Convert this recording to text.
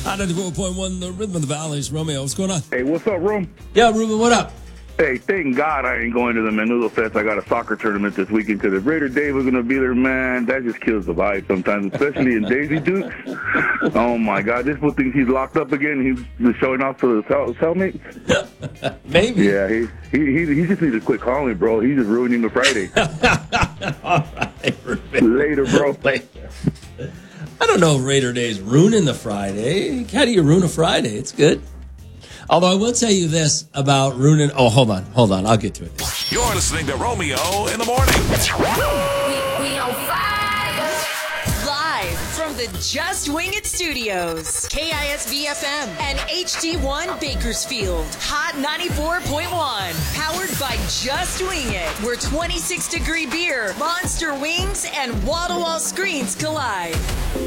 94.1, the Rhythm of the Valleys. Romeo, what's going on? Hey, what's up, Rome? Yeah, Ruben, what up? Hey, thank God I ain't going to the Menudo Fest. I got a soccer tournament this weekend because if Raider Dave was going to be there, man, that just kills the vibe sometimes, especially in Daisy Dukes. Oh, my God. This fool thinks he's locked up again. He's showing off to his cellmates. Maybe. Yeah, he just needs to quit calling, bro. He's just ruining the Friday. All right, Ruben. Later, bro. Later. I don't know if Raider Day's ruining the Friday. How do you ruin a Friday? It's good. Although I will tell you this about ruining... Oh, hold on. I'll get to it. You're listening to Romeo in the Morning. We on fire. Live from the Just Wing It Studios. KISV-FM and HD1 Bakersfield. Hot 94.1. Powered by Just Wing It. Where 26-degree beer, monster wings, and wall-to-wall screens collide.